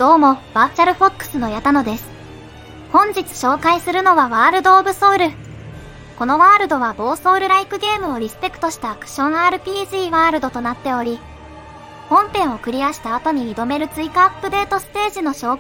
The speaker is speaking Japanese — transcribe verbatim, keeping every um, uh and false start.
どうも、バーチャルフォックスの矢田野です。本日紹介するのはワールド・オブ・ソウル。このワールドは某ソウルライクゲームをリスペクトしたアクション アールピージー ワールドとなっており、本編をクリアした後に挑める追加アップデートステージの紹